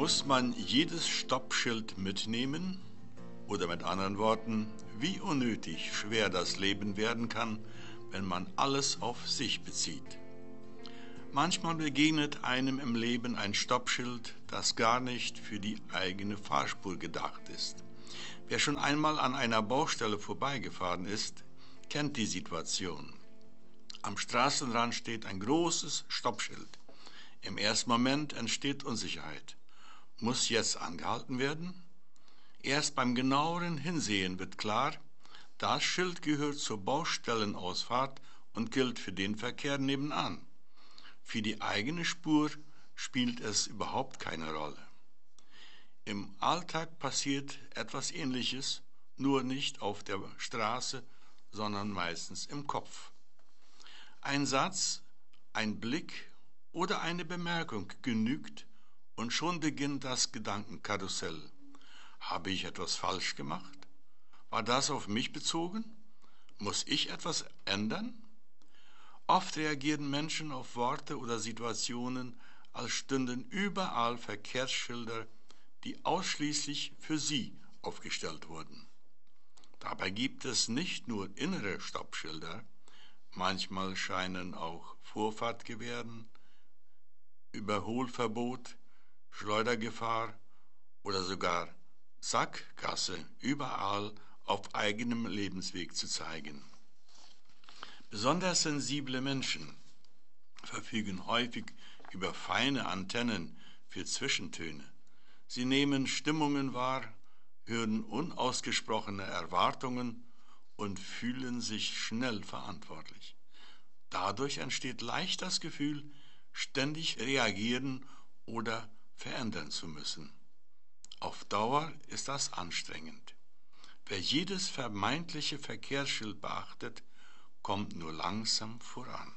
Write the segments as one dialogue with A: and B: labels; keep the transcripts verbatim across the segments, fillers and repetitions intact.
A: Muss man jedes Stoppschild mitnehmen? Oder mit anderen Worten, wie unnötig schwer das Leben werden kann, wenn man alles auf sich bezieht. Manchmal begegnet einem im Leben ein Stoppschild, das gar nicht für die eigene Fahrspur gedacht ist. Wer schon einmal an einer Baustelle vorbeigefahren ist, kennt die Situation. Am Straßenrand steht ein großes Stoppschild. Im ersten Moment entsteht Unsicherheit. Muss jetzt angehalten werden? Erst beim genaueren Hinsehen wird klar, das Schild gehört zur Baustellenausfahrt und gilt für den Verkehr nebenan. Für die eigene Spur spielt es überhaupt keine Rolle. Im Alltag passiert etwas Ähnliches, nur nicht auf der Straße, sondern meistens im Kopf. Ein Satz, ein Blick oder eine Bemerkung genügt und schon beginnt das Gedankenkarussell. Habe ich etwas falsch gemacht? War das auf mich bezogen? Muss ich etwas ändern? Oft reagieren Menschen auf Worte oder Situationen, als stünden überall Verkehrsschilder, die ausschließlich für sie aufgestellt wurden. Dabei gibt es nicht nur innere Stoppschilder, manchmal scheinen auch Vorfahrtgewähren, Überholverbot, Schleudergefahr oder sogar Sackgasse überall auf eigenem Lebensweg zu zeigen. Besonders sensible Menschen verfügen häufig über feine Antennen für Zwischentöne. Sie nehmen Stimmungen wahr, hören unausgesprochene Erwartungen und fühlen sich schnell verantwortlich. Dadurch entsteht leicht das Gefühl, ständig reagieren oder verändern zu müssen. Auf Dauer ist das anstrengend. Wer jedes vermeintliche Verkehrsschild beachtet, kommt nur langsam voran.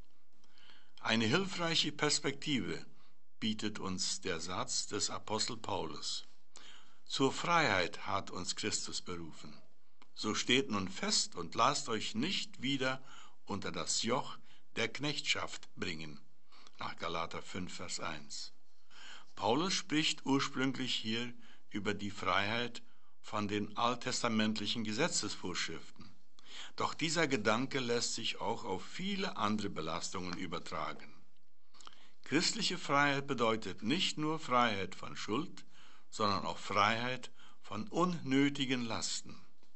A: Eine hilfreiche Perspektive bietet uns der Satz des Apostel Paulus. Zur Freiheit hat uns Christus berufen. So steht nun fest und lasst euch nicht wieder unter das Joch der Knechtschaft bringen. Nach Galater fünf, Vers eins. Paulus spricht ursprünglich hier über die Freiheit von den alttestamentlichen Gesetzesvorschriften. Doch dieser Gedanke lässt sich auch auf viele andere Belastungen übertragen. Christliche Freiheit bedeutet nicht nur Freiheit von Schuld, sondern auch Freiheit von unnötigen Lasten.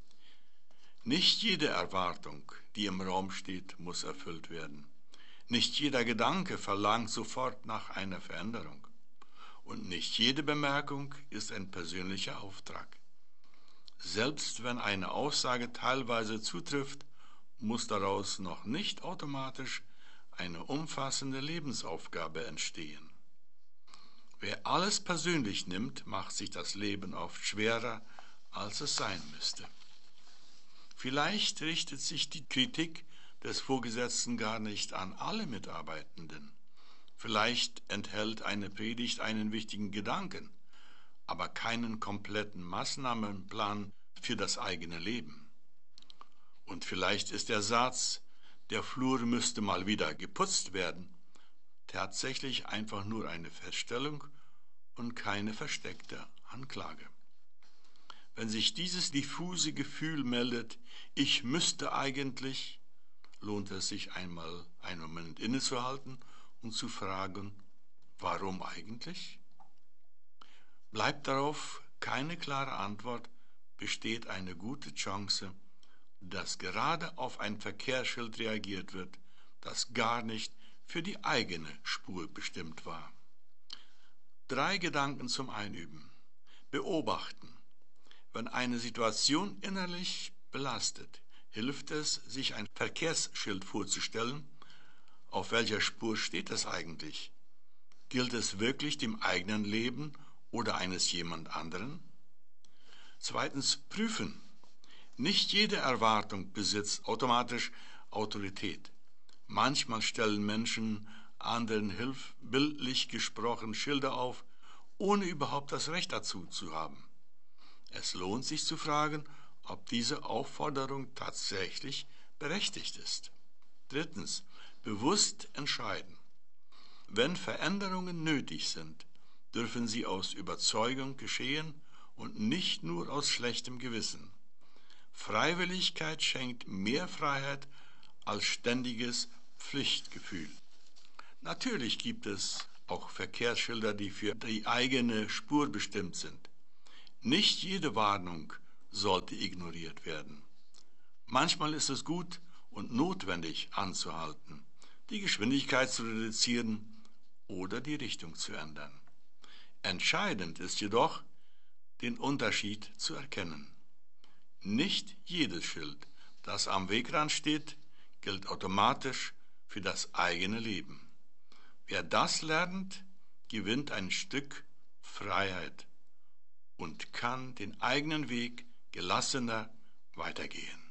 A: Nicht jede Erwartung, die im Raum steht, muss erfüllt werden. Nicht jeder Gedanke verlangt sofort nach einer Veränderung. Und nicht jede Bemerkung ist ein persönlicher Auftrag. Selbst wenn eine Aussage teilweise zutrifft, muss daraus noch nicht automatisch eine umfassende Lebensaufgabe entstehen. Wer alles persönlich nimmt, macht sich das Leben oft schwerer, als es sein müsste. Vielleicht richtet sich die Kritik des Vorgesetzten gar nicht an alle Mitarbeitenden. Vielleicht enthält eine Predigt einen wichtigen Gedanken, aber keinen kompletten Maßnahmenplan für das eigene Leben. Und vielleicht ist der Satz, der Flur müsste mal wieder geputzt werden, tatsächlich einfach nur eine Feststellung und keine versteckte Anklage. Wenn sich dieses diffuse Gefühl meldet, ich müsste eigentlich, lohnt es sich einmal einen Moment innezuhalten und zu fragen, warum eigentlich? Bleibt darauf keine klare Antwort, besteht eine gute Chance, dass gerade auf ein Verkehrsschild reagiert wird, das gar nicht für die eigene Spur bestimmt war. Drei Gedanken zum Einüben. Beobachten. Wenn eine Situation innerlich belastet, hilft es, sich ein Verkehrsschild vorzustellen. Auf welcher Spur steht es eigentlich? Gilt es wirklich dem eigenen Leben oder eines jemand anderen? Zweitens, prüfen. Nicht jede Erwartung besitzt automatisch Autorität. Manchmal stellen Menschen anderen Hilf, bildlich gesprochen, Schilder auf, ohne überhaupt das Recht dazu zu haben. Es lohnt sich zu fragen, ob diese Aufforderung tatsächlich berechtigt ist. Drittens, bewusst entscheiden. Wenn Veränderungen nötig sind, dürfen sie aus Überzeugung geschehen und nicht nur aus schlechtem Gewissen. Freiwilligkeit schenkt mehr Freiheit als ständiges Pflichtgefühl. Natürlich gibt es auch Verkehrsschilder, die für die eigene Spur bestimmt sind. Nicht jede Warnung sollte ignoriert werden. Manchmal ist es gut und notwendig anzuhalten, die Geschwindigkeit zu reduzieren oder die Richtung zu ändern. Entscheidend ist jedoch, den Unterschied zu erkennen. Nicht jedes Schild, das am Wegrand steht, gilt automatisch für das eigene Leben. Wer das lernt, gewinnt ein Stück Freiheit und kann den eigenen Weg gelassener weitergehen.